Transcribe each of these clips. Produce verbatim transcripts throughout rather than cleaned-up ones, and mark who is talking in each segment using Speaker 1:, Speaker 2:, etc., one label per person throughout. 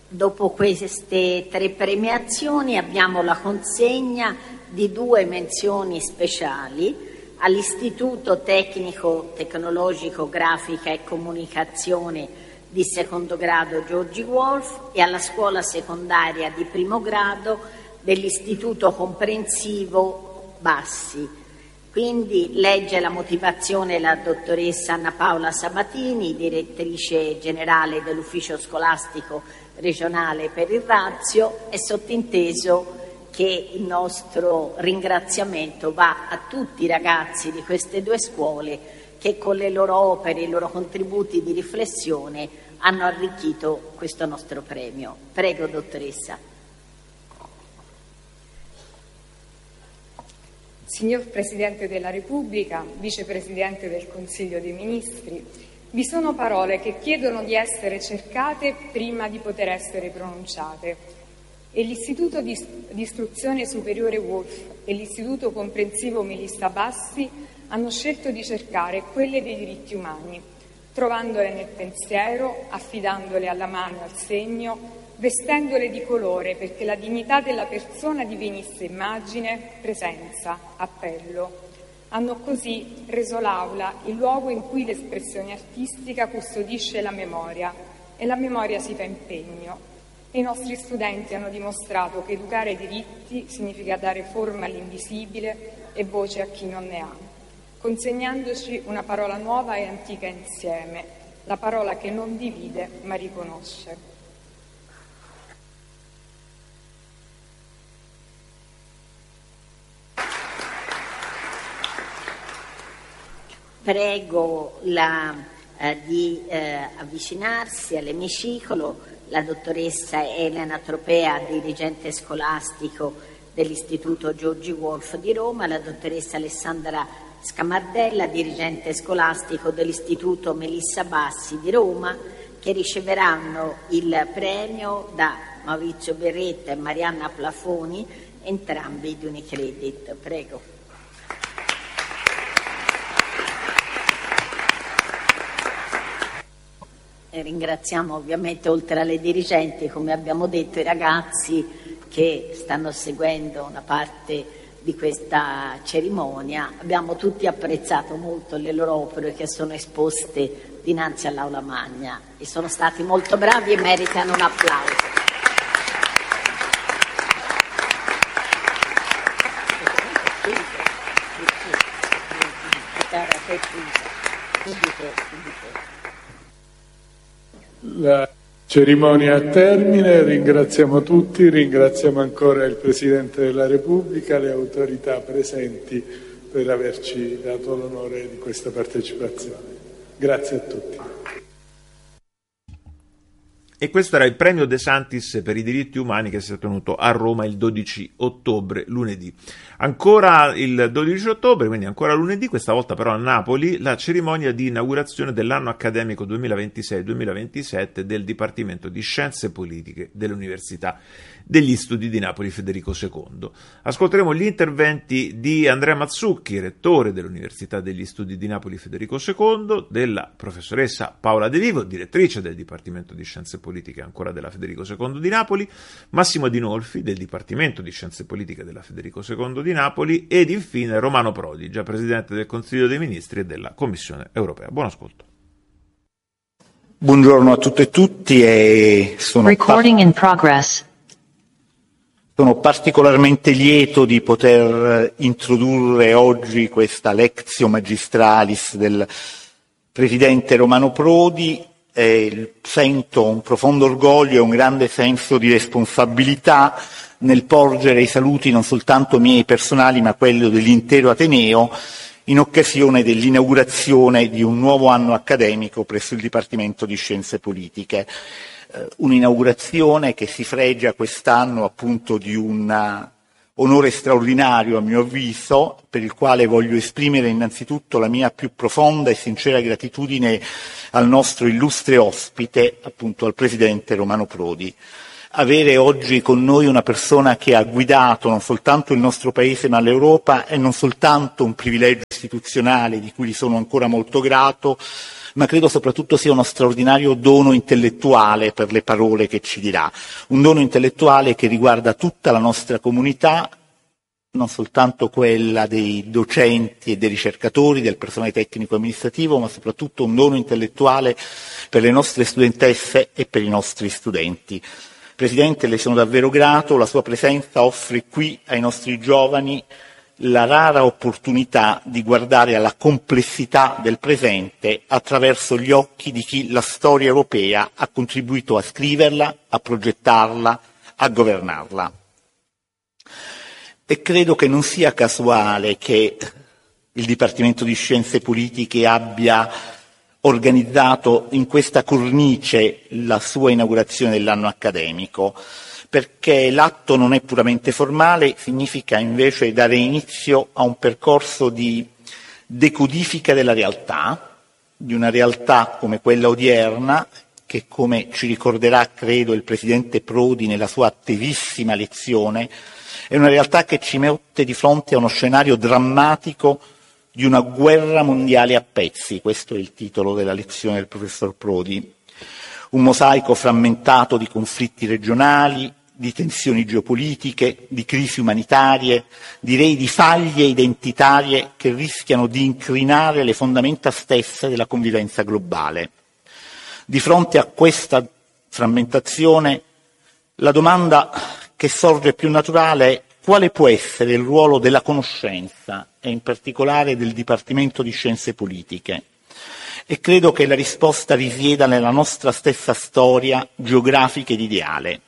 Speaker 1: Dopo queste tre premiazioni abbiamo la consegna di due menzioni speciali all'Istituto Tecnico Tecnologico Grafica e Comunicazione di secondo grado Giorgi Wolf e alla scuola secondaria di primo grado dell'Istituto Comprensivo Bassi. Quindi legge la motivazione la dottoressa Anna Paola Sabatini, direttrice generale dell'Ufficio Scolastico Regionale per il Lazio. È sottinteso che il nostro ringraziamento va a tutti i ragazzi di queste due scuole che con le loro opere e i loro contributi di riflessione hanno arricchito questo nostro premio. Prego, dottoressa.
Speaker 2: Signor Presidente della Repubblica, Vicepresidente del Consiglio dei Ministri, vi sono parole che chiedono di essere cercate prima di poter essere pronunciate. E l'Istituto di Istruzione Superiore Wolf e l'Istituto Comprensivo Melissa Bassi hanno scelto di cercare quelle dei diritti umani, trovandole nel pensiero, affidandole alla mano e al segno, vestendole di colore perché la dignità della persona divenisse immagine, presenza, appello. Hanno così reso l'Aula il luogo in cui l'espressione artistica custodisce la memoria e la memoria si fa impegno. I nostri studenti hanno dimostrato che educare ai diritti significa dare forma all'invisibile e voce a chi non ne ha, consegnandoci una parola nuova e antica insieme, la parola che non divide ma riconosce.
Speaker 1: Prego la, eh, di eh, avvicinarsi all'emiciclo la dottoressa Elena Tropea, dirigente scolastico dell'Istituto Giorgi Wolf di Roma, la dottoressa Alessandra Scamardella, dirigente scolastico dell'Istituto Melissa Bassi di Roma, che riceveranno il premio da Maurizio Berretta e Marianna Plafoni, entrambi di Unicredit. Prego. Ringraziamo ovviamente, oltre alle dirigenti, come abbiamo detto, i ragazzi che stanno seguendo una parte di questa cerimonia. Abbiamo tutti apprezzato molto le loro opere che sono esposte dinanzi all'Aula Magna e sono stati molto bravi e meritano un applauso.
Speaker 3: La cerimonia a termine, ringraziamo tutti, ringraziamo ancora il Presidente della Repubblica, le autorità presenti per averci dato l'onore di questa partecipazione. Grazie a tutti.
Speaker 4: E questo era il premio De Santis per i diritti umani che si è tenuto a Roma il dodici ottobre, lunedì. Ancora il dodici ottobre, quindi ancora lunedì, questa volta però a Napoli, la cerimonia di inaugurazione dell'anno accademico duemilaventisei duemilaventisette del Dipartimento di Scienze Politiche dell'Università degli Studi di Napoli Federico secondo. Ascolteremo gli interventi di Andrea Mazzucchi, rettore dell'Università degli Studi di Napoli Federico secondo, della professoressa Paola De Vivo, direttrice del Dipartimento di Scienze Politiche ancora della Federico secondo di Napoli, Massimo Dinolfi del Dipartimento di Scienze Politiche della Federico secondo di Napoli ed infine Romano Prodi, già Presidente del Consiglio dei Ministri e della Commissione Europea. Buon ascolto.
Speaker 5: Buongiorno a tutte e tutti e sono
Speaker 6: Recording in progress.
Speaker 5: Sono particolarmente lieto di poter introdurre oggi questa lectio magistralis del Presidente Romano Prodi. E sento un profondo orgoglio e un grande senso di responsabilità nel porgere i saluti non soltanto miei personali ma quello dell'intero Ateneo in occasione dell'inaugurazione di un nuovo anno accademico presso il Dipartimento di Scienze Politiche. Un'inaugurazione che si fregia quest'anno appunto di un onore straordinario a mio avviso, per il quale voglio esprimere innanzitutto la mia più profonda e sincera gratitudine al nostro illustre ospite, appunto al Presidente Romano Prodi. Avere oggi con noi una persona che ha guidato non soltanto il nostro Paese ma l'Europa è non soltanto un privilegio istituzionale di cui gli sono ancora molto grato, ma credo soprattutto sia uno straordinario dono intellettuale per le parole che ci dirà, un dono intellettuale che riguarda tutta la nostra comunità, non soltanto quella dei docenti e dei ricercatori, del personale tecnico amministrativo, ma soprattutto un dono intellettuale per le nostre studentesse e per i nostri studenti. Presidente, le sono davvero grato, la sua presenza offre qui ai nostri giovani la rara opportunità di guardare alla complessità del presente attraverso gli occhi di chi la storia europea ha contribuito a scriverla, a progettarla, a governarla. E credo che non sia casuale che il Dipartimento di Scienze Politiche abbia organizzato in questa cornice la sua inaugurazione dell'anno accademico, perché l'atto non è puramente formale, significa invece dare inizio a un percorso di decodifica della realtà, di una realtà come quella odierna, che come ci ricorderà, credo, il Presidente Prodi nella sua attesissima lezione, è una realtà che ci mette di fronte a uno scenario drammatico di una guerra mondiale a pezzi, questo è il titolo della lezione del professor Prodi, un mosaico frammentato di conflitti regionali, di tensioni geopolitiche, di crisi umanitarie, direi di faglie identitarie che rischiano di incrinare le fondamenta stesse della convivenza globale. Di fronte a questa frammentazione, la domanda che sorge più naturale è quale può essere il ruolo della conoscenza e in particolare del Dipartimento di Scienze Politiche. E credo che la risposta risieda nella nostra stessa storia geografica ed ideale.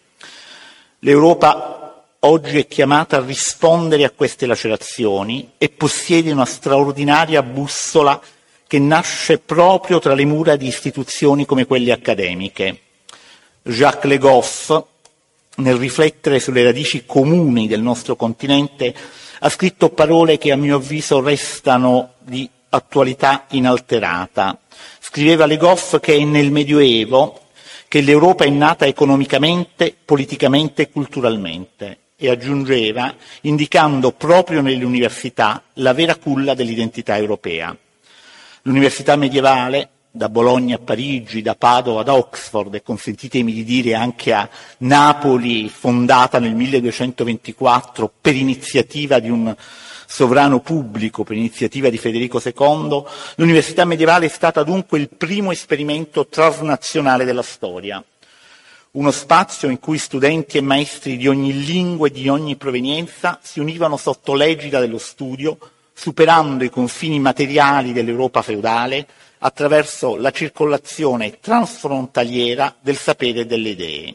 Speaker 5: L'Europa oggi è chiamata a rispondere a queste lacerazioni e possiede una straordinaria bussola che nasce proprio tra le mura di istituzioni come quelle accademiche. Jacques Le Goff, nel riflettere sulle radici comuni del nostro continente, ha scritto parole che a mio avviso restano di attualità inalterata. Scriveva Le Goff che è nel Medioevo che l'Europa è nata economicamente, politicamente e culturalmente, e aggiungeva, indicando proprio nelle università la vera culla dell'identità europea. L'università medievale, da Bologna a Parigi, da Padova ad Oxford e consentitemi di dire anche a Napoli, fondata nel milleduecentoventiquattro per iniziativa di un sovrano pubblico, per iniziativa di Federico secondo, l'università medievale è stata dunque il primo esperimento transnazionale della storia. Uno spazio in cui studenti e maestri di ogni lingua e di ogni provenienza si univano sotto l'egida dello studio, superando i confini materiali dell'Europa feudale, attraverso la circolazione transfrontaliera del sapere e delle idee.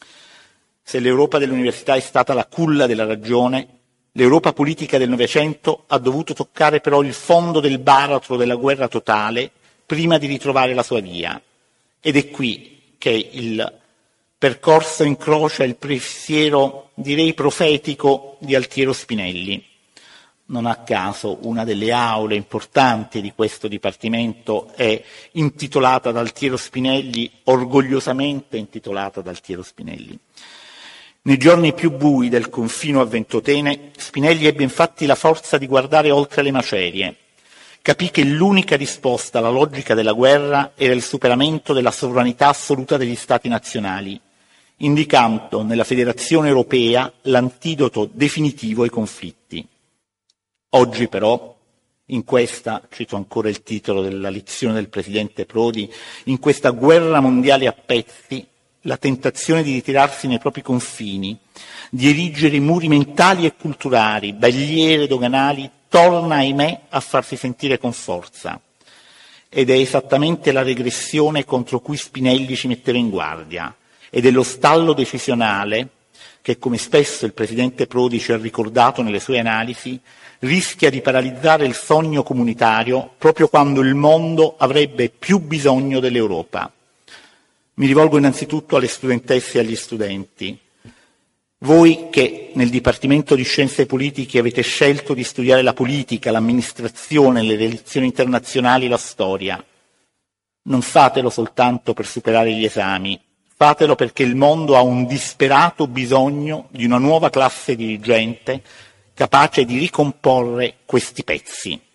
Speaker 5: Se l'Europa dell'università è stata la culla della ragione, l'Europa politica del Novecento ha dovuto toccare però il fondo del baratro della guerra totale prima di ritrovare la sua via. Ed è qui che il percorso incrocia il pensiero, direi profetico, di Altiero Spinelli. Non a caso una delle aule importanti di questo Dipartimento è intitolata ad Altiero Spinelli, orgogliosamente intitolata ad Altiero Spinelli. Nei giorni più bui del confino a Ventotene, Spinelli ebbe infatti la forza di guardare oltre le macerie. Capì che l'unica risposta alla logica della guerra era il superamento della sovranità assoluta degli Stati nazionali, indicando nella Federazione Europea l'antidoto definitivo ai conflitti. Oggi però, in questa, cito ancora il titolo della lezione del Presidente Prodi, in questa guerra mondiale a pezzi, la tentazione di ritirarsi nei propri confini, di erigere muri mentali e culturali, barriere doganali, torna, ahimè, a farsi sentire con forza. Ed è esattamente la regressione contro cui Spinelli ci metteva in guardia, ed è lo stallo decisionale che, come spesso il Presidente Prodi ci ha ricordato nelle sue analisi, rischia di paralizzare il sogno comunitario proprio quando il mondo avrebbe più bisogno dell'Europa. Mi rivolgo innanzitutto alle studentesse e agli studenti. Voi che nel Dipartimento di Scienze Politiche avete scelto di studiare la politica, l'amministrazione, le relazioni internazionali, la storia, non fatelo soltanto per superare gli esami, fatelo perché il mondo ha un disperato bisogno di una nuova classe dirigente capace di ricomporre questi pezzi.